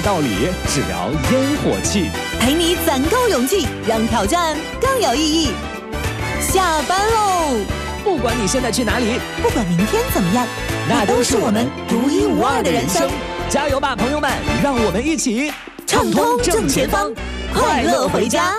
道理，治疗烟火气， 陪你攒够勇气，让挑战更有意义。下班喽！ 不管你现在去哪里， 不管明天怎么样， 那都是我们独一无二的人生。加油吧，朋友们！让我们一起畅通正前方，快乐回家。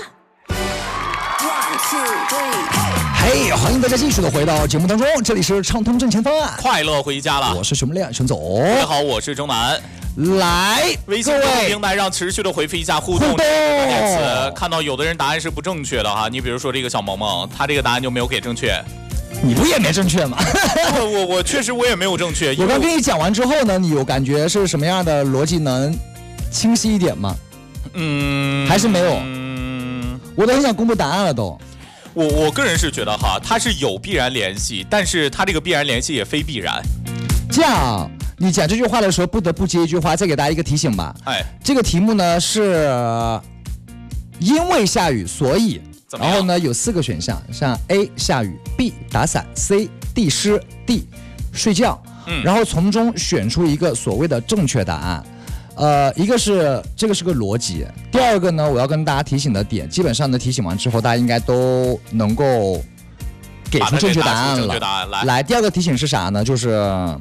嘿，欢迎大家继续的回到节目当中，这里是畅通正前方啊， 快乐回家了。 我是熊亮熊总， 大家好，我是钟南。 来， 微信公众平台上持续的回复一下互动关键词，看到有的人答案是不正确的哈，你比如说这个小萌萌，他这个答案就没有给正确。 你不也没正确吗？ 我确实我也没有正确。 我刚跟你讲完之后呢，你有感觉是什么样的逻辑能清晰一点吗？还是没有？我都很想公布答案了都。 我个人是觉得哈，它是有必然联系，但是它这个必然联系也非必然。 这样，你讲这句话的时候不得不接一句话，再给大家一个提醒吧。 哎， 这个题目呢是因为下雨所以，然后呢有4个选项，像 A 下雨 ，B 打伞 ，C 地湿 ，D 睡觉。然后从中选出一个所谓的正确答案。一个是这个是个逻辑，第二个呢，我要跟大家提醒的点，基本上呢提醒完之后，大家应该都能够给出正确答案了。来，第二个提醒是啥呢？就是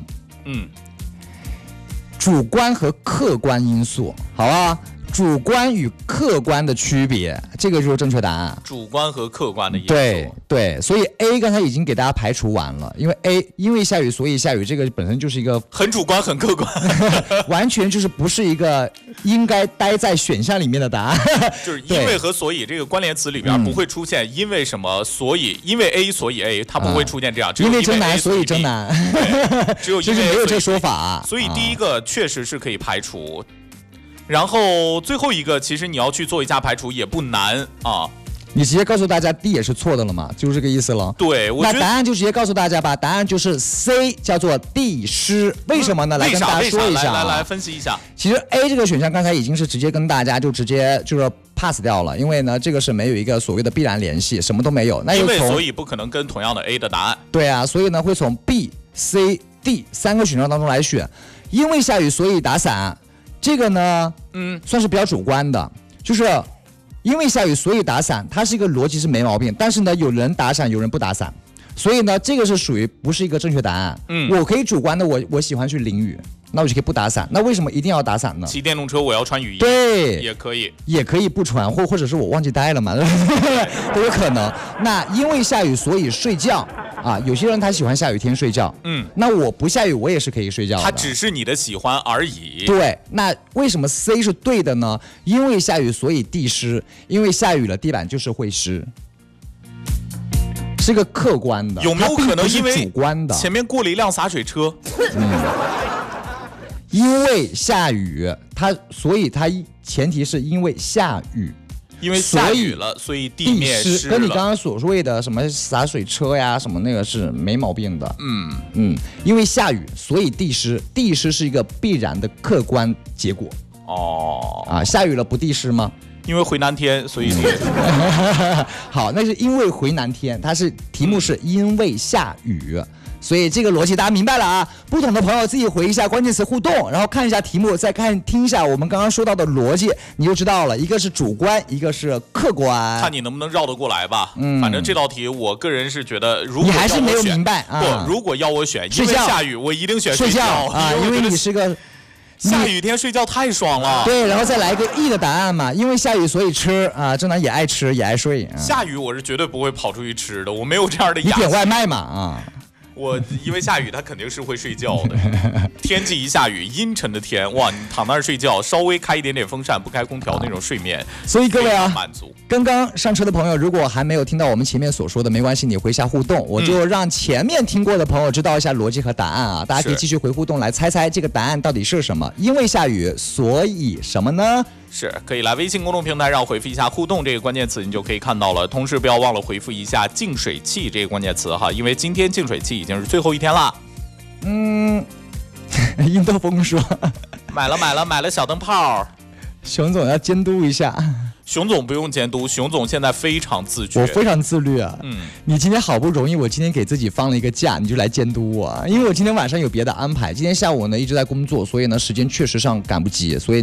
主观和客观因素，好吧？主观与客观的区别，这个就是正确答案。 主观和客观的因素。 对，所以 A 刚才已经给大家排除完了，因为 A 因为下雨所以下雨，这个本身就是一个很主观很客观， 完全就是不是一个应该待在选项里面的答案。 就是因为和所以这个关联词里边不会出现因为什么所以，因为 A 所以 A， 它不会出现这样。 因为真难所以真难， 只有就是没有这说法。 所以第一个确实是可以排除。然后最后一个，其实你要去做一下排除也不难啊。 你直接告诉大家 D 也是错的了嘛，就是这个意思了。 对， 那答案就直接告诉大家吧，答案就是 C， 叫做地湿。为什么呢？来跟大家说一下， 来分析一下。 其实 A 这个选项刚才已经是直接跟大家就直接就是 pass 掉了，因为呢这个是没有一个所谓的必然联系，什么都没有。那因为所以不可能跟同样的 A 的答案。 对啊，所以呢会从 B、C、D 3个选项当中来选。因为下雨所以打伞。这个呢，算是比较主观的，就是因为下雨所以打伞，它是一个逻辑是没毛病，但是呢，有人打伞，有人不打伞，所以呢，这个是属于不是一个正确答案。我可以主观的，我喜欢去淋雨，那我就可以不打伞。那为什么一定要打伞呢？ 骑电动车我要穿雨衣， 对， 也可以不穿，或者是我忘记带了嘛，都有可能。那因为下雨所以睡觉。啊，有些人他喜欢下雨天睡觉，那我不下雨我也是可以睡觉的， 它只是你的喜欢而已。 对，那为什么 C 是对的呢？因为下雨所以地湿，因为下雨了地板就是会湿，是个客观的。 有没有可能因为主观的？ 前面过了一辆洒水车？ 因为下雨，所以它前提是因为下雨。 因为下雨了，所以地面湿了， 跟你刚刚所谓的什么洒水车呀什么那个是没毛病的。因为下雨，所以地湿，地湿是一个必然的客观结果。下雨了不地湿吗？ 因为回南天，所以好，那是因为回南天，它是题目是因为下雨。所以这个逻辑大家明白了啊！不懂的朋友自己回一下关键词互动，然后看一下题目，再听一下我们刚刚说到的逻辑，你就知道了。一个是主观，一个是客观。 看你能不能绕得过来吧。反正这道题我个人是觉得，如果你还是没有明白啊。如果要我选，因为下雨，我一定选睡觉啊，因为你是个下雨天睡觉太爽了。 对，然后再来一个 E 的答案嘛，因为下雨所以吃啊，正南也爱吃也爱睡。 下雨我是绝对不会跑出去吃的，我没有这样的。 你点外卖嘛啊。 我因为下雨，他肯定是会睡觉的。天气一下雨，阴沉的天，哇，你躺那儿睡觉，稍微开一点点风扇，不开空调那种睡眠。 所以各位啊， 满足。 刚刚上车的朋友，如果还没有听到我们前面所说的，没关系，你回一下互动，我就让前面听过的朋友知道一下逻辑和答案啊。大家可以继续回互动来猜猜这个答案到底是什么。因为下雨，所以什么呢？ 是可以来微信公众平台上回复一下互动这个关键词，你就可以看到了。同时不要忘了回复一下净水器这个关键词哈，因为今天净水器已经是最后一天了。 殷德峰说买了小灯泡， 熊总要监督一下。 熊总不用监督，熊总现在非常自觉， 我非常自律啊。你今天好不容易，我今天给自己放了一个假，你就来监督我，因为我今天晚上有别的安排，今天下午呢一直在工作，所以呢时间确实上赶不及，所以